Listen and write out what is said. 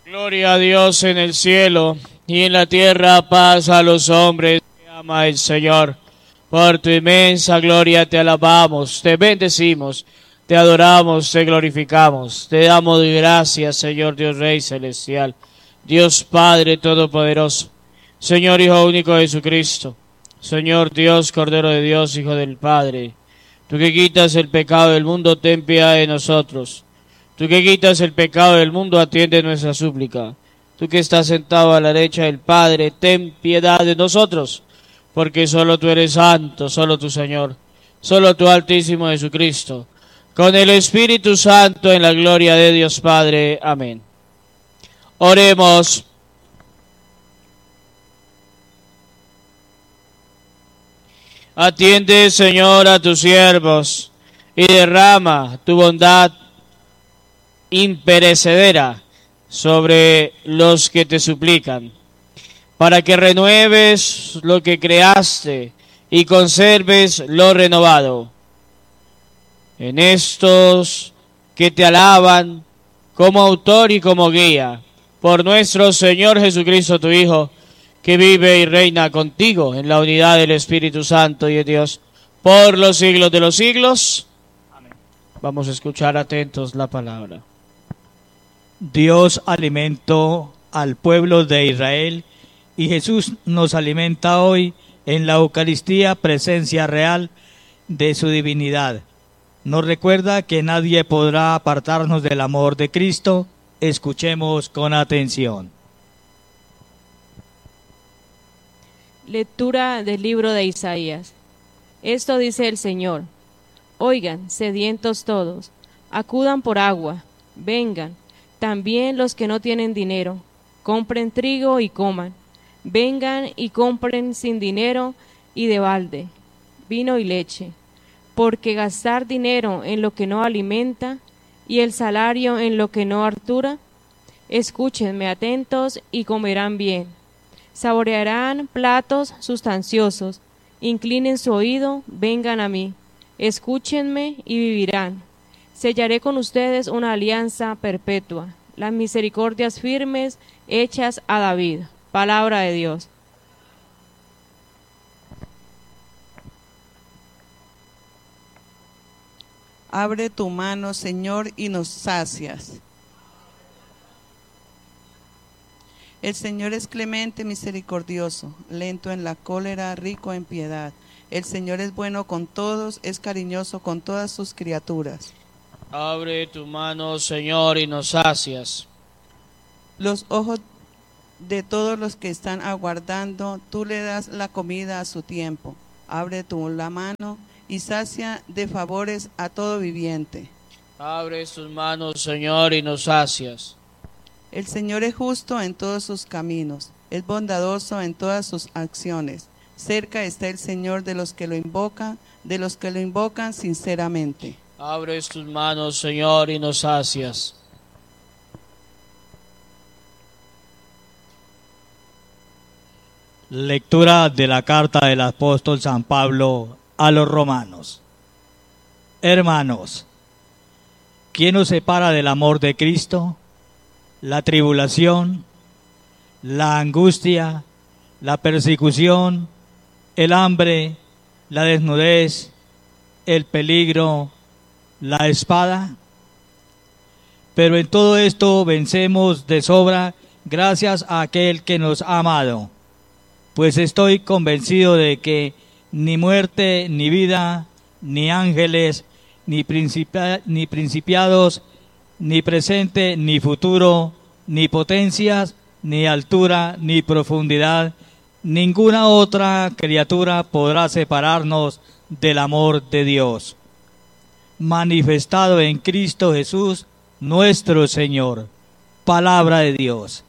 Gloria a Dios en el cielo, y en la tierra paz a los hombres que ama el Señor. Por tu inmensa gloria te alabamos, te bendecimos, te adoramos, te glorificamos, te damos gracias, Señor Dios Rey Celestial, Dios Padre Todopoderoso, Señor Hijo único de Jesucristo, Señor Dios, Cordero de Dios, Hijo del Padre. Tú que quitas el pecado del mundo, ten piedad de nosotros. Tú que quitas el pecado del mundo, atiende nuestra súplica. Tú que estás sentado a la derecha del Padre, ten piedad de nosotros, porque solo tú eres santo, solo tu Señor, solo tu Altísimo Jesucristo, con el Espíritu Santo en la gloria de Dios Padre. Amén. Oremos. Atiende, Señor, a tus siervos y derrama tu bondad imperecedera sobre los que te suplican, para que renueves lo que creaste y conserves lo renovado. En estos que te alaban como autor y como guía, por nuestro Señor Jesucristo, tu Hijo, que vive y reina contigo en la unidad del Espíritu Santo y de Dios, por los siglos de los siglos. Amén. Vamos a escuchar atentos la palabra. Dios alimentó al pueblo de Israel y Jesús nos alimenta hoy en la Eucaristía, presencia real de su divinidad. Nos recuerda que nadie podrá apartarnos del amor de Cristo. Escuchemos con atención. Lectura del libro de Isaías. Esto dice el Señor: Oigan, sedientos todos, acudan por agua, vengan. También los que no tienen dinero, compren trigo y coman. Vengan y compren sin dinero y de balde, vino y leche. Porque gastar dinero en lo que no alimenta y el salario en lo que no hartura. Escúchenme atentos y comerán bien. Saborearán platos sustanciosos. Inclinen su oído, vengan a mí. Escúchenme y vivirán. Sellaré con ustedes una alianza perpetua, las misericordias firmes hechas a David. Palabra de Dios. Abre tu mano, Señor, y nos sacias. El Señor es clemente, misericordioso, lento en la cólera, rico en piedad. El Señor es bueno con todos, es cariñoso con todas sus criaturas. Abre tu mano, Señor, y nos sacias. Los ojos de todos los que están aguardando, tú le das la comida a su tiempo. Abre tú la mano y sacia de favores a todo viviente. Abre tus manos, Señor, y nos sacias. El Señor es justo en todos sus caminos, es bondadoso en todas sus acciones. Cerca está el Señor de los que lo invocan sinceramente. Abre tus manos, Señor, y nos sacias. Lectura de la carta del apóstol San Pablo a los romanos. Hermanos, ¿quién nos separa del amor de Cristo? La tribulación, la angustia, la persecución, el hambre, la desnudez, el peligro, la espada. Pero en todo esto vencemos de sobra gracias a aquel que nos ha amado. Pues estoy convencido de que ni muerte, ni vida, ni ángeles, ni principados, ni presente, ni futuro, ni potencias, ni altura, ni profundidad, ninguna otra criatura podrá separarnos del amor de Dios, manifestado en Cristo Jesús, nuestro Señor. Palabra de Dios.